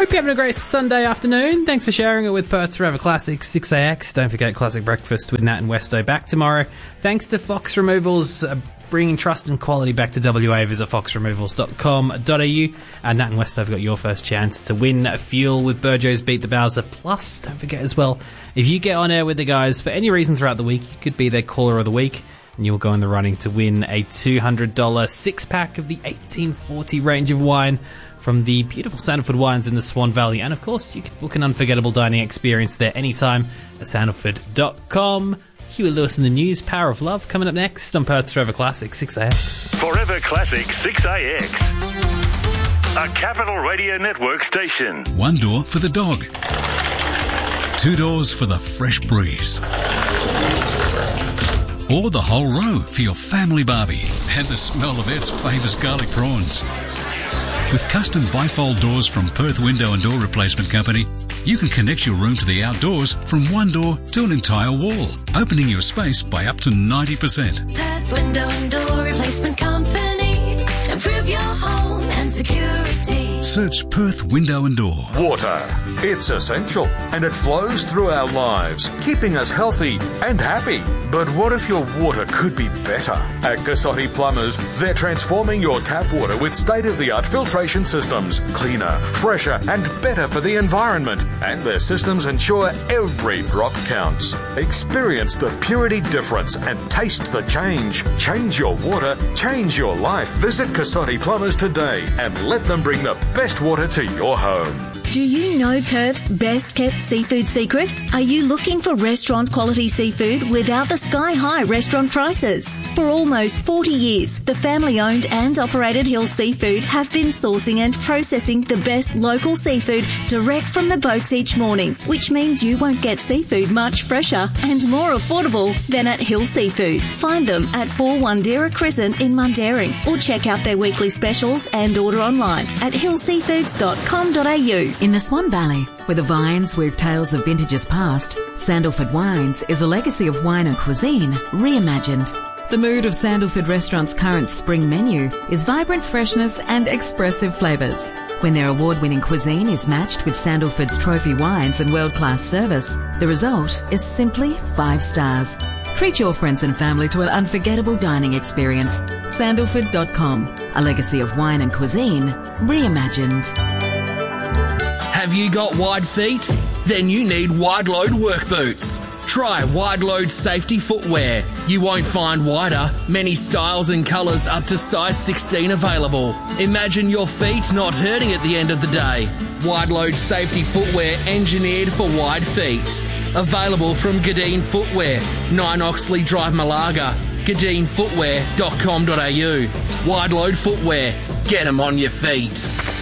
Hope you're having a great Sunday afternoon. Thanks for sharing it with Perth's Forever Classic 6AX. Don't forget Classic Breakfast with Nat and Westo back tomorrow. Thanks to Fox Removals, bringing trust and quality back to WA. Visit foxremovals.com.au. Nat and Westo have got your first chance to win fuel with Burjo's Beat the Bowser. Plus, don't forget as well, if you get on air with the guys for any reason throughout the week, you could be their caller of the week, and you'll go in the running to win a $200 six-pack of the 1840 range of wine from the beautiful Sandalford Wines in the Swan Valley. And of course, you can book an unforgettable dining experience there anytime at sandalford.com. Huey Lewis in the news, Power of Love, coming up next on Perth's Forever Classic 6AX. Forever Classic 6AX. A Capital Radio Network station. One door for the dog. Two doors for the fresh breeze. Or the whole row for your family barbie and the smell of Ed's famous garlic prawns. With custom bifold doors from Perth Window and Door Replacement Company, you can connect your room to the outdoors from one door to an entire wall, opening your space by up to 90%. Perth Window and Door Replacement Company. Improve your home and security. Search Perth Window and Door. Water. It's essential and it flows through our lives, keeping us healthy and happy. But what if your water could be better? At Cassotti Plumbers, they're transforming your tap water with state-of-the-art filtration systems. Cleaner, fresher and better for the environment. And their systems ensure every drop counts. Experience the purity difference and taste the change. Change your water, change your life. Visit Cassotti Plumbers today and let them bring the best water to your home. Do you know Perth's best-kept seafood secret? Are you looking for restaurant-quality seafood without the sky-high restaurant prices? For almost 40 years, the family-owned and operated Hill Seafood have been sourcing and processing the best local seafood direct from the boats each morning, which means you won't get seafood much fresher and more affordable than at Hill Seafood. Find them at 4 Wandera Crescent in Mundaring, or check out their weekly specials and order online at hillseafoods.com.au. In the Swan Valley, where the vines weave tales of vintages past, Sandalford Wines is a legacy of wine and cuisine reimagined. The mood of Sandalford Restaurant's current spring menu is vibrant freshness and expressive flavours. When their award-winning cuisine is matched with Sandalford's trophy wines and world-class service, the result is simply 5 stars. Treat your friends and family to an unforgettable dining experience. Sandalford.com, a legacy of wine and cuisine reimagined. Have you got wide feet? Then you need Wide Load work boots. Try Wide Load safety footwear. You won't find wider, many styles and colours up to size 16 available. Imagine your feet not hurting at the end of the day. Wide Load safety footwear engineered for wide feet. Available from Gadeen Footwear, 9 Oxley Drive, Malaga. GadeenFootwear.com.au. Wide Load footwear. Get 'em on your feet.